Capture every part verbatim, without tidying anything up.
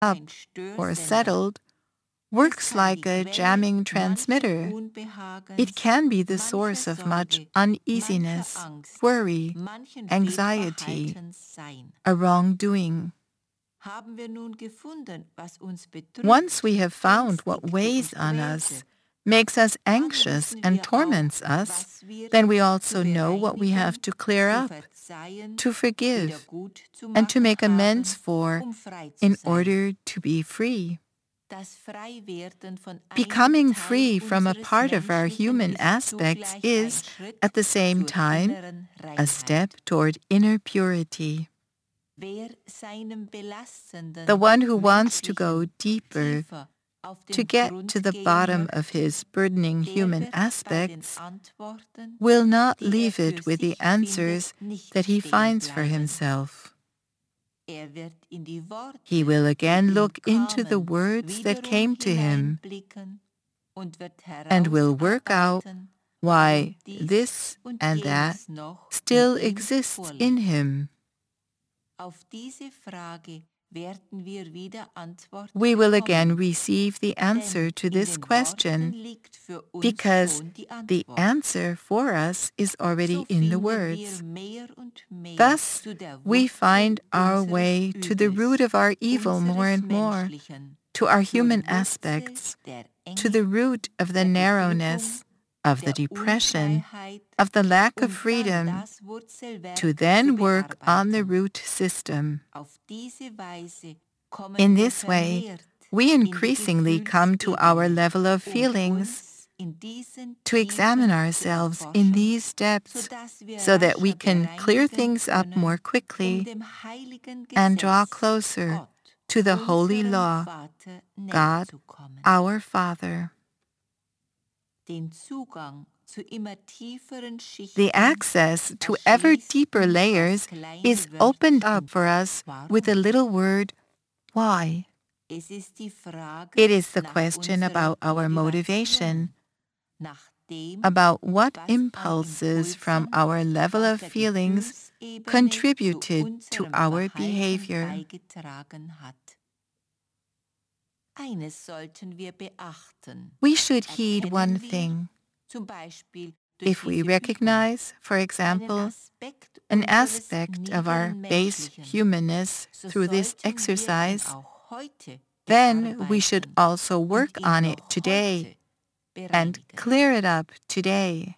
up or settled, works like a jamming transmitter. It can be the source of much uneasiness, worry, anxiety, a wrongdoing. Once we have found what weighs on us, makes us anxious and torments us, then we also know what we have to clear up, to forgive, and to make amends for in order to be free. Becoming free from a part of our human aspects is, at the same time, a step toward inner purity. The one who wants to go deeper, to get to the bottom of his burdening human aspects, will not leave it with the answers that he finds for himself. He will again look into the words that came to him and will work out why this and that still exists in him. We will again receive the answer to this question because the answer for us is already in the words. Thus, we find our way to the root of our evil more and more, to our human aspects, to the root of the narrowness, of the depression, of the lack of freedom, to then work on the root system. In this way, we increasingly come to our level of feelings, to examine ourselves in these depths so that we can clear things up more quickly and draw closer to the holy law, God, our Father. The access to ever deeper layers is opened up for us with the little word, why? It is the question about our motivation, about what impulses from our level of feelings contributed to our behavior. We should heed one thing. If we recognize, for example, an aspect of our base humanness through this exercise, then we should also work on it today and clear it up today.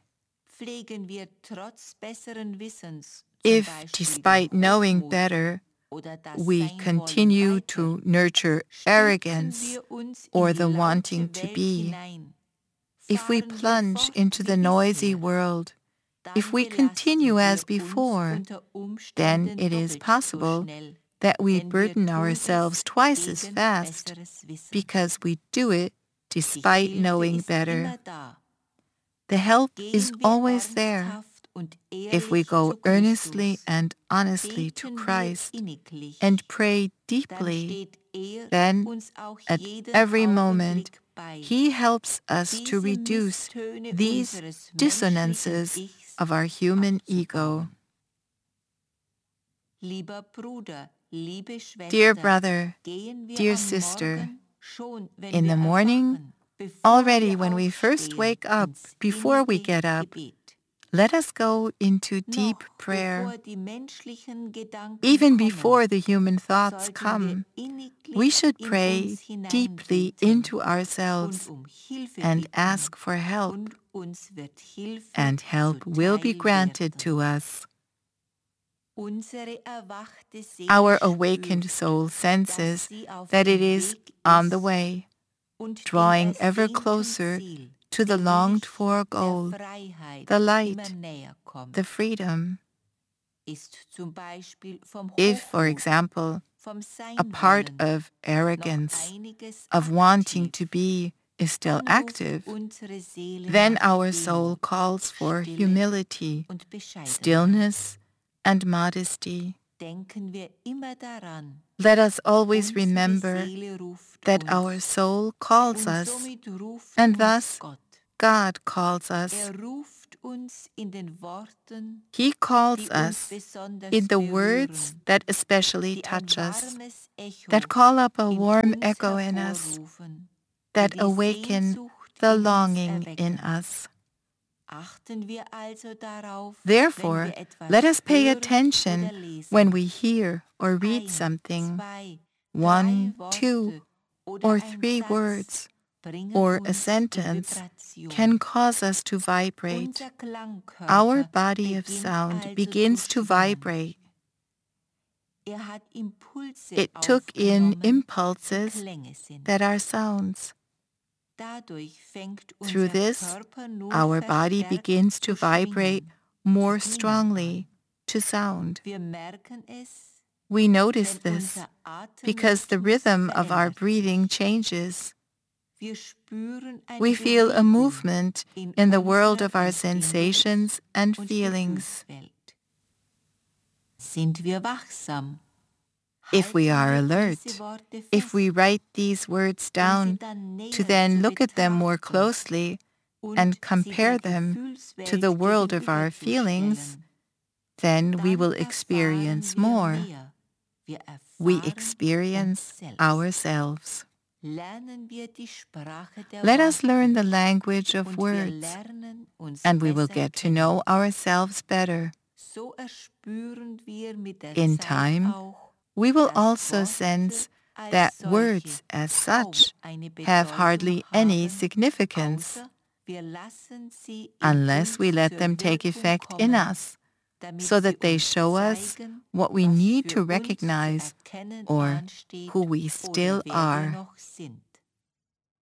If, despite knowing better, we continue to nurture arrogance or the wanting to be, if we plunge into the noisy world, if we continue as before, then it is possible that we burden ourselves twice as fast because we do it despite knowing better. The help is always there if we go earnestly and honestly to Christ and pray deeply. Then, at every moment, He helps us to reduce these dissonances of our human ego. Dear brother, dear sister, in the morning, already when we first wake up, before we get up, let us go into deep prayer. Even before the human thoughts come, we should pray deeply into ourselves and ask for help, and help will be granted to us. Our awakened soul senses that it is on the way, drawing ever closer to the longed-for goal, the light, the freedom. If, for example, a part of arrogance, of wanting to be, is still active, then our soul calls for humility, stillness, and modesty. Let us always remember that our soul calls us, and thus God calls us. He calls us in the words that especially touch us, that call up a warm echo in us, that awaken the longing in us. Therefore, let us pay attention when we hear or read something, one, two, or three words, or a sentence can cause us to vibrate. Our body of sound begins to vibrate. It took in impulses that are sounds. Through this, our body begins to vibrate more strongly to sound. We notice this because the rhythm of our breathing changes. We feel a movement in the world of our sensations and feelings. If we are alert, if we write these words down to then look at them more closely and compare them to the world of our feelings, then we will experience more. We experience ourselves. Let us learn the language of words, and we will get to know ourselves better. In time, we will also sense that words as such have hardly any significance unless we let them take effect in us, so that they show us what we need to recognize or who we still are.